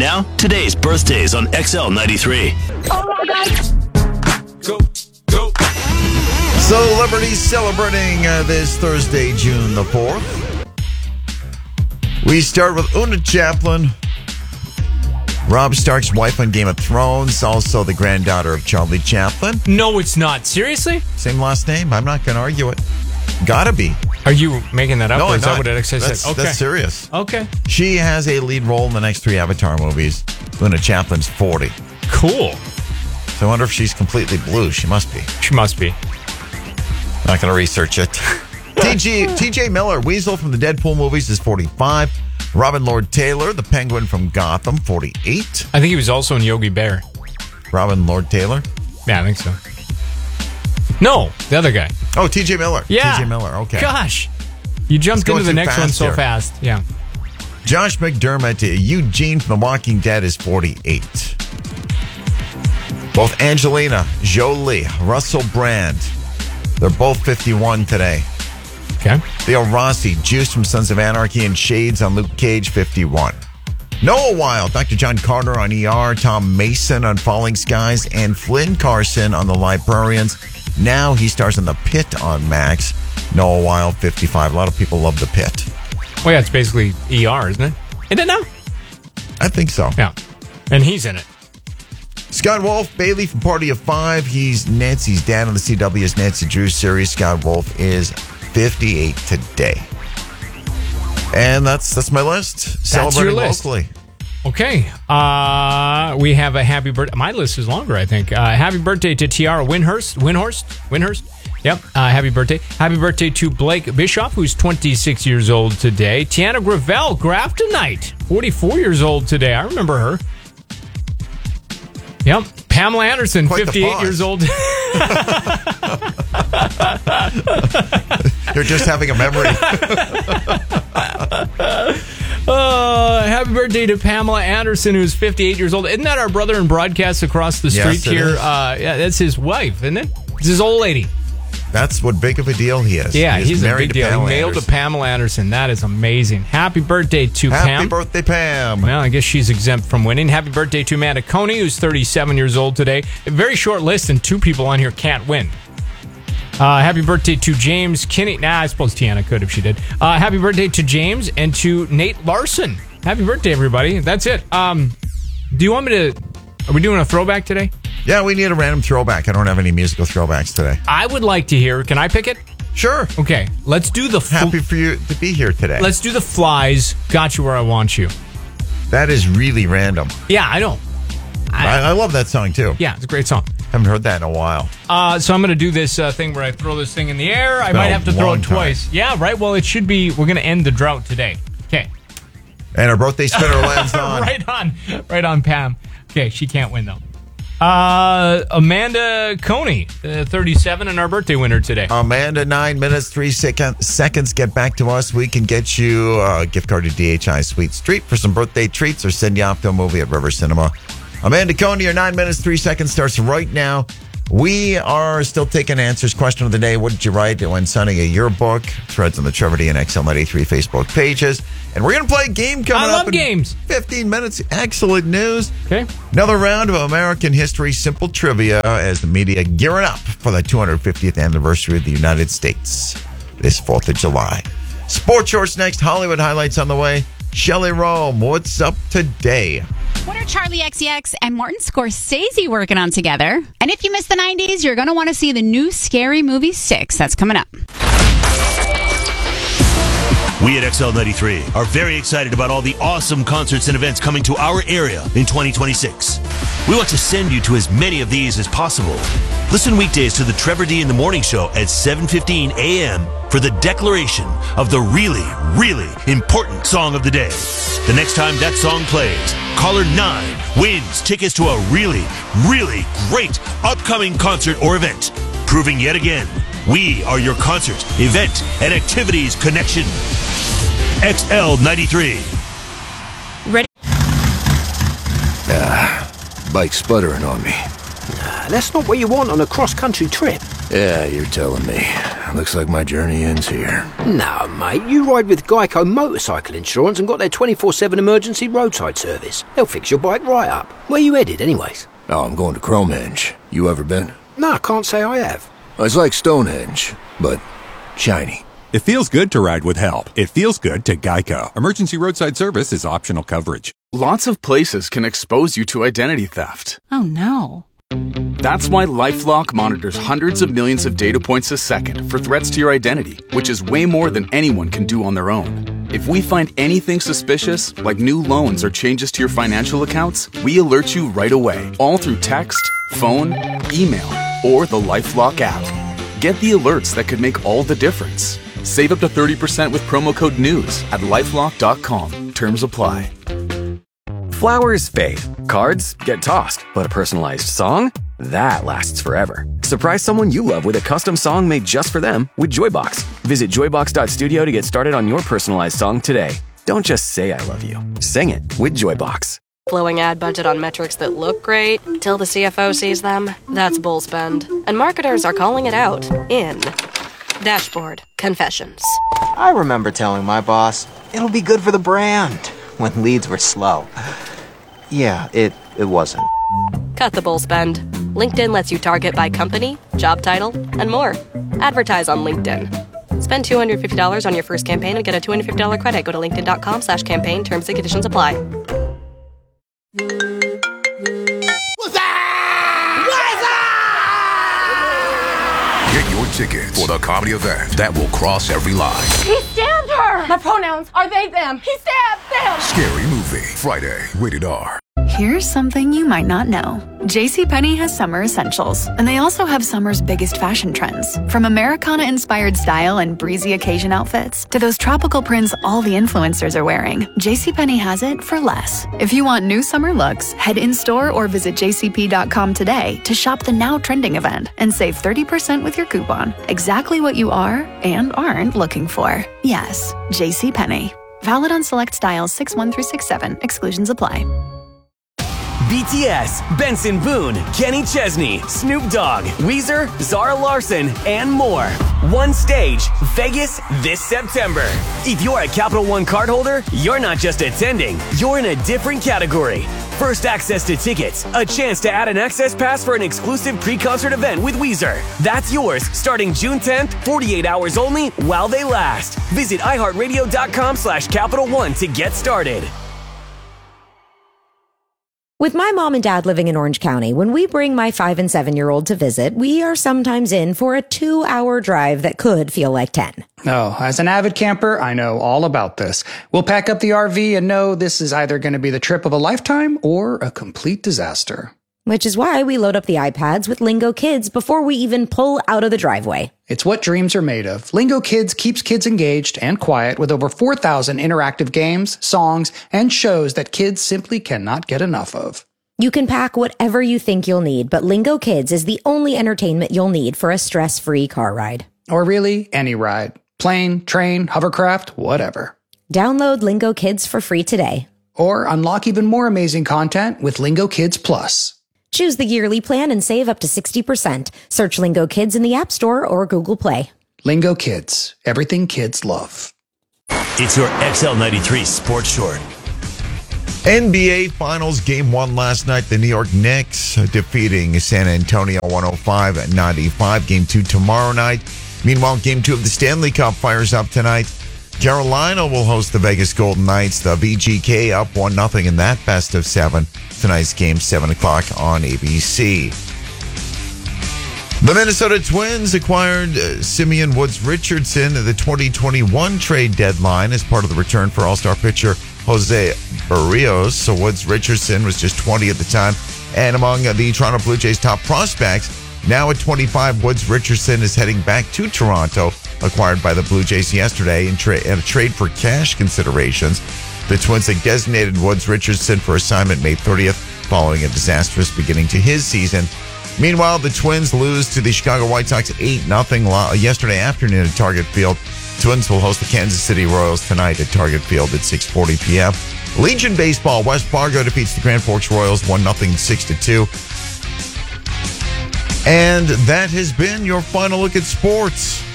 now, today's birthdays on XL93. Oh my God. Go, go. Celebrities celebrating this Thursday, June the 4th. We start with Una Chaplin, Rob Stark's wife on Game of Thrones, also the granddaughter of Charlie Chaplin. No, it's not. Seriously? Same last name. I'm not going to argue it. Gotta be. Are you making that up? No, or I'm is that not. what it actually said? Okay. That's serious. Okay. She has a lead role in the next 3 Avatar movies. Una Chaplin's 40. Cool. So I wonder if she's completely blue. She must be. She must be. Not going to research it. TJ Miller, Weasel from the Deadpool movies, is 45. Robin Lord Taylor, the Penguin from Gotham, 48. I think he was also in Yogi Bear. Robin Lord Taylor? Yeah, I think so. No, the other guy. Oh, TJ Miller. Yeah. TJ Miller, okay. Gosh. You jumped going into the too next one fast so here. fast. Yeah. Josh McDermott, Eugene from The Walking Dead, is 48. Both Angelina Jolie, Russell Brand, they're both 51 today. Okay. Theo Rossi, Juice from Sons of Anarchy, and Shades on Luke Cage, 51. Noah Wild, Dr. John Carter on ER, Tom Mason on Falling Skies, and Flynn Carson on The Librarians. Now he stars in The Pit on Max. Noah Wild, 55. A lot of people love The Pit. Well, yeah, it's basically ER, isn't it? Isn't it now? I think so. Yeah. And he's in it. Scott Wolf, Bailey from Party of Five. He's Nancy's dad on the CW's Nancy Drew series. Scott Wolf is 58 today. And that's my list. Celebrating your list. locally. Okay. We have a happy birthday. My list is longer, I think. Happy birthday to Tiara Windhorst. Yep. Happy birthday. Happy birthday to Blake Bischoff, who's 26 years old today. Tiana Gravel, Graftonite, 44 years old today. I remember her. Yep. Pamela Anderson, Quite the 58 pause. years old. You're just having a memory. Happy birthday to Pamela Anderson, who's 58 years old. Isn't that our brother in broadcast across the street Yes, it here? is. Yeah, that's his wife, isn't it? It's his old lady. That's what big of a deal he is. Yeah, He is he's a married big to deal. He Pamela mailed to Anderson. Pamela Anderson. That is amazing. Happy birthday to Happy Pam. birthday, Pam. Well, I guess she's exempt from winning. Happy birthday to Amanda Coney, who's 37 years old today. A very short list, and 2 people on here can't win. Happy birthday to James Kinney. Nah, I suppose Tiana could if she did. Happy birthday to James and to Nate Larson. Happy birthday, everybody. That's it. Do you want me to... Are we doing a throwback today? Yeah, we need a random throwback. I don't have any musical throwbacks today. I would like to hear... Can I pick it? Sure. Okay. Let's do the... Happy for you to be here today. Let's do the Flies. Got You Where I Want You. That is really random. Yeah, I know. I love that song, too. Yeah, it's a great song. Haven't heard that in a while. So I'm going to do this thing where I throw this thing in the air. I might have to throw it twice. Yeah, right. Well, it should be... We're going to end the drought today. Okay. And our birthday spinner lands on. Right on, Pam. Okay, she can't win, though. Amanda Coney, 37, and our birthday winner today. Amanda, 9 minutes, 3 seconds. Get back to us. We can get you a gift card to DHI Sweet Street for some birthday treats or send you off to a movie at River Cinema. Amanda Coney, your 9 minutes, 3 seconds starts right now. We are still taking answers. Question of the day: what did you write when signing a yearbook? Threads on the Trevor D and XL93 Facebook pages. And we're going to play a game coming I up love in games. 15 minutes. Excellent news. Okay. Another round of American history simple trivia as the media gearing up for the 250th anniversary of the United States this 4th of July. Sports shorts next. Hollywood highlights on the way. Shelley Rome, what's up today? What are Charlie XCX and Martin Scorsese working on together? And if you missed the 90s, you're going to want to see the new Scary Movie 6. That's coming up. We at XL93 are very excited about all the awesome concerts and events coming to our area in 2026. We want to send you to as many of these as possible. Listen weekdays to the Trevor D in the Morning Show at 7:15 a.m. for the declaration of the really, really important song of the day. The next time that song plays, caller 9 wins tickets to a really, really great upcoming concert or event, proving yet again we are your concert, event, and activities connection. XL93. Ready? Bike sputtering on me. That's not what you want on a cross-country trip. Yeah, you're telling me. looks like my journey ends here. No, mate, you ride with Geico Motorcycle Insurance and got their 24/7 emergency roadside service. They'll fix your bike right up. Where you headed, anyways? Oh, I'm going to Cromenge. You ever been? No, I can't say I have. It's like Stonehenge, but shiny. It feels good to ride with help. It feels good to Geico. Emergency roadside service is optional coverage. Lots of places can expose you to identity theft. Oh no. That's why LifeLock monitors hundreds of millions of data points a second for threats to your identity, which is way more than anyone can do on their own. If we find anything suspicious, like new loans or changes to your financial accounts, we alert you right away, all through text, phone, email, or the LifeLock app. Get the alerts that could make all the difference. Save up to 30% with promo code NEWS at lifelock.com. Terms apply. Flowers fade. Cards get tossed. But a personalized song? That lasts forever. Surprise someone you love with a custom song made just for them with Joybox. Visit joybox.studio to get started on your personalized song today. Don't just say I love you. Sing it with Joybox. Blowing ad budget on metrics that look great till the CFO sees them? That's bull spend. And marketers are calling it out in Dashboard Confessions. I remember telling my boss, it'll be good for the brand, when leads were slow. Yeah, it wasn't. Cut the bull spend. LinkedIn lets you target by company, job title, and more. Advertise on LinkedIn. Spend $250 on your first campaign and get a $250 credit. Go to linkedin.com/campaign. Terms and conditions apply. Get your tickets for the comedy event that will cross every line. He stabbed her! My pronouns are they, them. He stabbed them! Scary Movie, Friday, rated R. Here's something you might not know. JCPenney has summer essentials, and they also have summer's biggest fashion trends. From Americana-inspired style and breezy occasion outfits to those tropical prints all the influencers are wearing, JCPenney has it for less. If you want new summer looks, head in-store or visit jcp.com today to shop the now trending event and save 30% with your coupon. Exactly what you are and aren't looking for. Yes, JCPenney. Valid on select styles 6-1 through 6-7. Exclusions apply. BTS, Benson Boone, Kenny Chesney, Snoop Dogg, Weezer, Zara Larson, and more. One stage, Vegas this September. If you're a Capital One cardholder, you're not just attending, you're in a different category. First access to tickets, a chance to add an access pass for an exclusive pre-concert event with Weezer. That's yours starting June 10th, 48 hours only while they last. Visit iHeartRadio.com/Capital One to get started. With my mom and dad living in Orange County, when we bring my 5- and 7-year-old to visit, we are sometimes in for a 2-hour drive that could feel like 10. Oh, as an avid camper, I know all about this. We'll pack up the RV and know this is either going to be the trip of a lifetime or a complete disaster. Which is why we load up the iPads with Lingo Kids before we even pull out of the driveway. It's what dreams are made of. Lingo Kids keeps kids engaged and quiet with over 4,000 interactive games, songs, and shows that kids simply cannot get enough of. You can pack whatever you think you'll need, but Lingo Kids is the only entertainment you'll need for a stress-free car ride. Or really, any ride. Plane, train, hovercraft, whatever. Download Lingo Kids for free today. Or unlock even more amazing content with Lingo Kids Plus. Choose the yearly plan and save up to 60%. Search Lingo Kids in the App Store or Google Play. Lingo Kids. Everything kids love. It's your XL93 Sports Short. NBA Finals Game 1 last night. The New York Knicks defeating San Antonio 105-95. Game 2 tomorrow night. Meanwhile, Game 2 of the Stanley Cup fires up tonight. Carolina will host the Vegas Golden Knights. The VGK up 1-0 in that best of 7. Tonight's game, 7 o'clock on ABC. The Minnesota Twins acquired Simeon Woods Richardson at the 2021 trade deadline as part of the return for All-Star pitcher Jose Barrios. So Woods Richardson was just 20 at the time and among the Toronto Blue Jays' top prospects. Now at 25, Woods Richardson is heading back to Toronto, acquired by the Blue Jays yesterday in a trade for cash considerations. The Twins have designated Woods Richardson for assignment May 30th following a disastrous beginning to his season. Meanwhile, the Twins lose to the Chicago White Sox 8-0 yesterday afternoon at Target Field. Twins will host the Kansas City Royals tonight at Target Field at 6:40 p.m. Legion Baseball, West Fargo defeats the Grand Forks Royals 1-0, 6-2. And that has been your final look at sports.